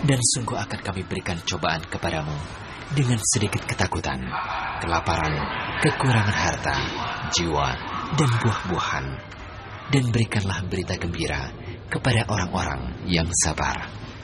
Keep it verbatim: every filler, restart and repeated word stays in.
Dan sungguh akan kami berikan cobaan kepadamu dengan sedikit ketakutan, kelaparan, kekurangan harta, jiwa, dan buah-buahan. Dan berikanlah berita gembira kepada orang-orang yang sabar.